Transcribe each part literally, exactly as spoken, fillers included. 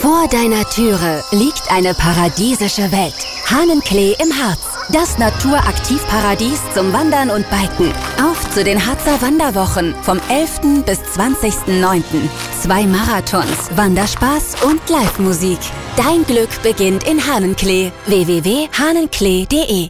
Vor deiner Türe liegt eine paradiesische Welt. Hahnenklee im Harz. Das Naturaktivparadies zum Wandern und Biken. Auf zu den Harzer Wanderwochen vom elften bis zwanzigsten neunten Zwei Marathons, Wanderspaß und Live-Musik. Dein Glück beginnt in Hahnenklee. w w w punkt hahnenklee punkt de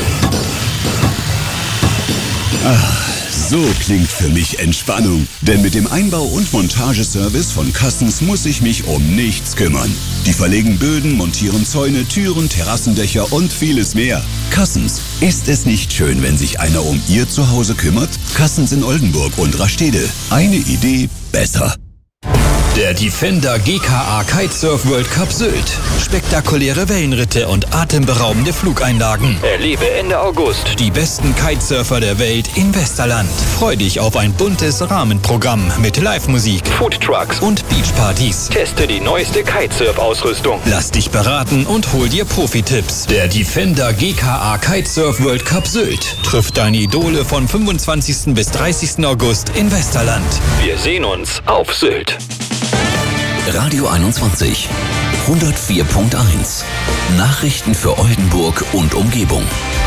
Ach, so klingt für mich Entspannung. Denn mit dem Einbau- und Montageservice von Cassens muss ich mich um nichts kümmern. Die verlegen Böden, montieren Zäune, Türen, Terrassendächer und vieles mehr. Cassens, ist es nicht schön, wenn sich einer um Ihr Zuhause kümmert? Cassens in Oldenburg und Rastede. Eine Idee besser. Der Defender G K A Kitesurf World Cup Sylt. Spektakuläre Wellenritte und atemberaubende Flugeinlagen. Erlebe Ende August die besten Kitesurfer der Welt in Westerland. Freu dich auf ein buntes Rahmenprogramm mit Live-Musik, Foodtrucks und Beachpartys. Teste die neueste Kitesurf-Ausrüstung. Lass dich beraten und hol dir Profi-Tipps. Der Defender G K A Kitesurf World Cup Sylt trifft deine Idole von fünfundzwanzigsten bis dreißigsten August in Westerland. Wir sehen uns auf Sylt. Radio einundzwanzig, hundertvier Punkt eins. Nachrichten für Oldenburg und Umgebung.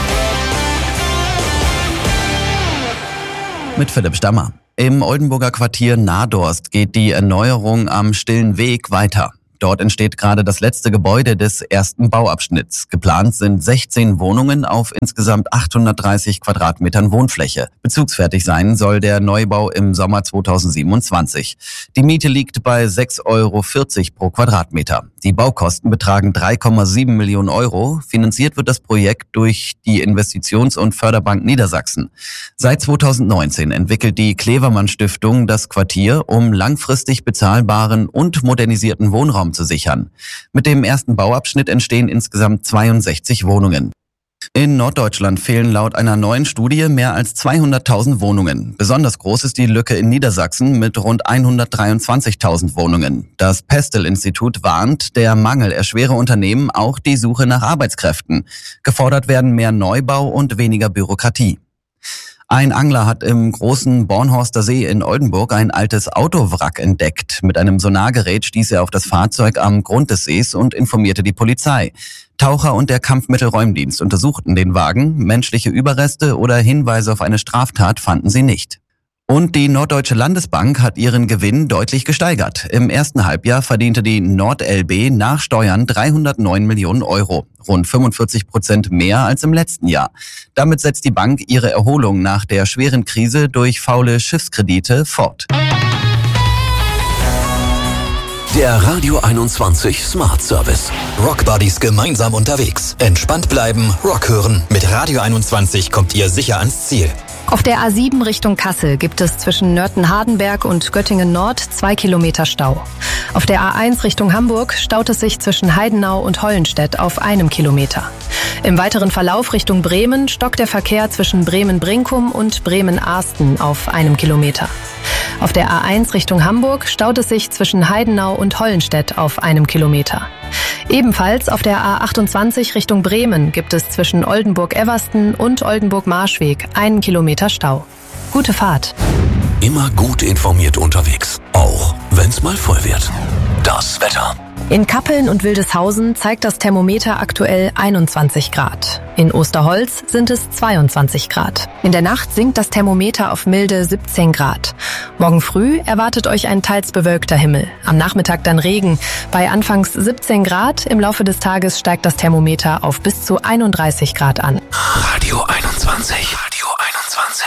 Mit Philipp Stammer. Im Oldenburger Quartier Nadorst geht die Erneuerung am Stillen Weg weiter. Dort entsteht gerade das letzte Gebäude des ersten Bauabschnitts. Geplant sind sechzehn Wohnungen auf insgesamt achthundertdreißig Quadratmetern Wohnfläche. Bezugsfertig sein soll der Neubau im Sommer zweitausendsiebenundzwanzig. Die Miete liegt bei sechs Euro vierzig pro Quadratmeter. Die Baukosten betragen drei Komma sieben Millionen Euro. Finanziert wird das Projekt durch die Investitions- und Förderbank Niedersachsen. Seit zweitausendneunzehn entwickelt die Klevermann Stiftung das Quartier, um langfristig bezahlbaren und modernisierten Wohnraum zu sichern. Mit dem ersten Bauabschnitt entstehen insgesamt zweiundsechzig Wohnungen. In Norddeutschland fehlen laut einer neuen Studie mehr als zweihunderttausend Wohnungen. Besonders groß ist die Lücke in Niedersachsen mit rund hundertdreiundzwanzigtausend Wohnungen. Das Pestel-Institut warnt, der Mangel erschwere Unternehmen auch die Suche nach Arbeitskräften. Gefordert werden mehr Neubau und weniger Bürokratie. Ein Angler hat im großen Bornhorster See in Oldenburg ein altes Autowrack entdeckt. Mit einem Sonargerät stieß er auf das Fahrzeug am Grund des Sees und informierte die Polizei. Taucher und der Kampfmittelräumdienst untersuchten den Wagen. Menschliche Überreste oder Hinweise auf eine Straftat fanden sie nicht. Und die Norddeutsche Landesbank hat ihren Gewinn deutlich gesteigert. Im ersten Halbjahr verdiente die NordLB nach Steuern dreihundertneun Millionen Euro, rund fünfundvierzig Prozent mehr als im letzten Jahr. Damit setzt die Bank ihre Erholung nach der schweren Krise durch faule Schiffskredite fort. Der Radio einundzwanzig Smart Service. Rockbuddies gemeinsam unterwegs. Entspannt bleiben, Rock hören. Mit Radio einundzwanzig kommt ihr sicher ans Ziel. Auf der A sieben Richtung Kassel gibt es zwischen Nörten-Hardenberg und Göttingen-Nord zwei Kilometer Stau. Auf der A eins Richtung Hamburg staut es sich zwischen Heidenau und Hollenstedt auf einem Kilometer. Im weiteren Verlauf Richtung Bremen stockt der Verkehr zwischen Bremen-Brinkum und Bremen-Arsten auf einem Kilometer. Auf der A eins Richtung Hamburg staut es sich zwischen Heidenau und Hollenstedt auf einem Kilometer. Ebenfalls auf der A achtundzwanzig Richtung Bremen gibt es zwischen Oldenburg-Eversten und Oldenburg-Marschweg einen Kilometer Stau. Gute Fahrt. Immer gut informiert unterwegs, auch wenn's mal voll wird. Das Wetter. In Kappeln und Wildeshausen zeigt das Thermometer aktuell einundzwanzig Grad. In Osterholz sind es zweiundzwanzig Grad. In der Nacht sinkt das Thermometer auf milde siebzehn Grad. Morgen früh erwartet euch ein teils bewölkter Himmel. Am Nachmittag dann Regen. Bei anfangs siebzehn Grad, im Laufe des Tages steigt das Thermometer auf bis zu einunddreißig Grad an. Radio einundzwanzig. Radio einundzwanzig.